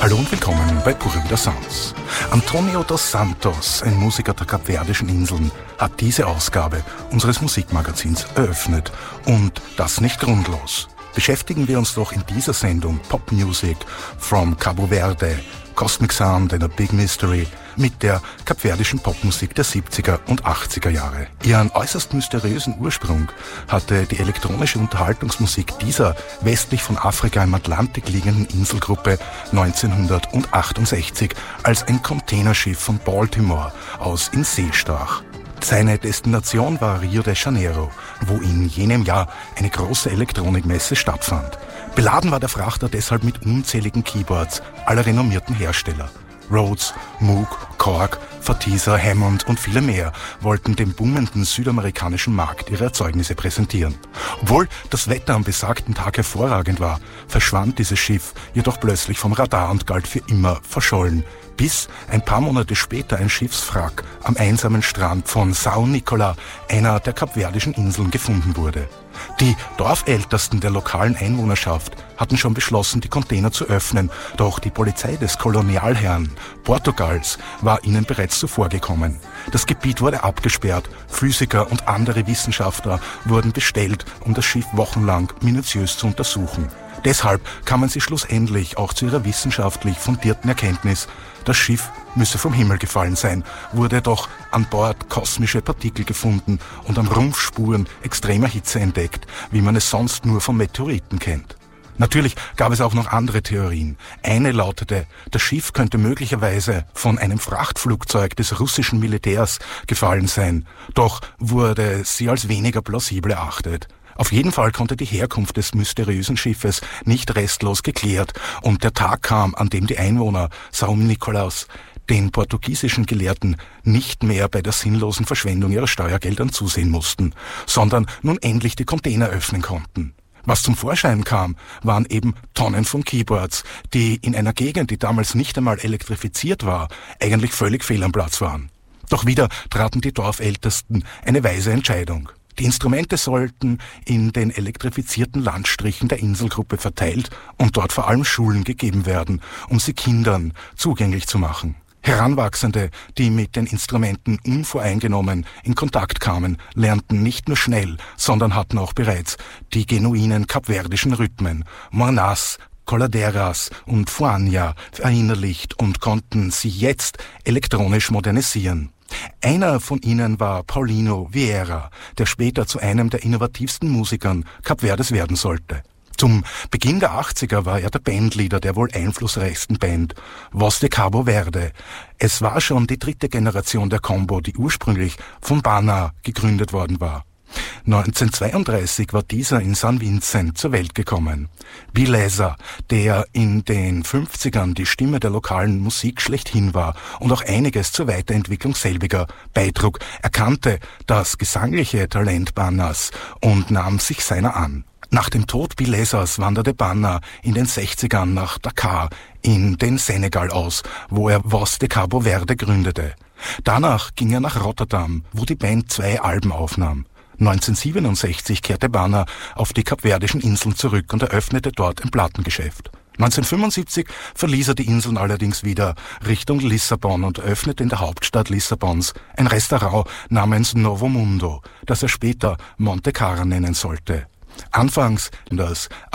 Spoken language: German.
Hallo und willkommen bei Pura Vida Sounds. Antonio dos Santos, ein Musiker der Kapverdischen Inseln, hat diese Ausgabe unseres Musikmagazins eröffnet. Und das nicht grundlos. Beschäftigen wir uns doch in dieser Sendung Pop Music from Cabo Verde, Cosmic Sound and a Big Mystery mit der kapverdischen Popmusik der 70er und 80er Jahre. Ihren äußerst mysteriösen Ursprung hatte die elektronische Unterhaltungsmusik dieser westlich von Afrika im Atlantik liegenden Inselgruppe 1968, als ein Containerschiff von Baltimore aus in See stach. Seine Destination war Rio de Janeiro, wo in jenem Jahr eine große Elektronikmesse stattfand. Beladen war der Frachter deshalb mit unzähligen Keyboards aller renommierten Hersteller. Rhodes, Moog, Korg, Fatisa, Hammond und viele mehr wollten dem boomenden südamerikanischen Markt ihre Erzeugnisse präsentieren. Obwohl das Wetter am besagten Tag hervorragend war, verschwand dieses Schiff jedoch plötzlich vom Radar und galt für immer verschollen, bis ein paar Monate später ein Schiffswrack am einsamen Strand von São Nicolas, einer der kapverdischen Inseln, gefunden wurde. Die Dorfältesten der lokalen Einwohnerschaft hatten schon beschlossen, die Container zu öffnen, doch die Polizei des Kolonialherrn Portugals war ihnen bereits zuvorgekommen. Das Gebiet wurde abgesperrt, Physiker und andere Wissenschaftler wurden bestellt, um das Schiff wochenlang minutiös zu untersuchen. Deshalb kamen sie schlussendlich auch zu ihrer wissenschaftlich fundierten Erkenntnis, das Schiff müsse vom Himmel gefallen sein, wurde doch an Bord kosmische Partikel gefunden und am Rumpf Spuren extremer Hitze entdeckt, wie man es sonst nur von Meteoriten kennt. Natürlich gab es auch noch andere Theorien. Eine lautete, das Schiff könnte möglicherweise von einem Frachtflugzeug des russischen Militärs gefallen sein, doch wurde sie als weniger plausibel erachtet. Auf jeden Fall konnte die Herkunft des mysteriösen Schiffes nicht restlos geklärt und der Tag kam, an dem die Einwohner São Nicolas den portugiesischen Gelehrten nicht mehr bei der sinnlosen Verschwendung ihrer Steuergeldern zusehen mussten, sondern nun endlich die Container öffnen konnten. Was zum Vorschein kam, waren eben Tonnen von Keyboards, die in einer Gegend, die damals nicht einmal elektrifiziert war, eigentlich völlig fehl am Platz waren. Doch wieder traten die Dorfältesten eine weise Entscheidung. Die Instrumente sollten in den elektrifizierten Landstrichen der Inselgruppe verteilt und dort vor allem Schulen gegeben werden, um sie Kindern zugänglich zu machen. Heranwachsende, die mit den Instrumenten unvoreingenommen in Kontakt kamen, lernten nicht nur schnell, sondern hatten auch bereits die genuinen kapverdischen Rhythmen, Mornas, Coladeras und Fuania verinnerlicht und konnten sie jetzt elektronisch modernisieren. Einer von ihnen war Paulinho Vieira, der später zu einem der innovativsten Musikern Kapverdes werden sollte. Zum Beginn der 80er war er der Bandleader der wohl einflussreichsten Band, Voz de Cabo Verde. Es war schon die dritte Generation der Combo, die ursprünglich von Bana gegründet worden war. 1932 war dieser in San Vicente zur Welt gekommen. Beleza, der in den 50ern die Stimme der lokalen Musik schlechthin war und auch einiges zur Weiterentwicklung selbiger beitrug, erkannte das gesangliche Talent Banas und nahm sich seiner an. Nach dem Tod Belezas wanderte Bana in den 60ern nach Dakar in den Senegal aus, wo er Voz de Cabo Verde gründete. Danach ging er nach Rotterdam, wo die Band 2 Alben aufnahm. 1967 kehrte Bana auf die Kapverdischen Inseln zurück und eröffnete dort ein Plattengeschäft. 1975 verließ er die Inseln allerdings wieder Richtung Lissabon und eröffnete in der Hauptstadt Lissabons ein Restaurant namens Novo Mundo, das er später Monte Carlo nennen sollte. Anfangs das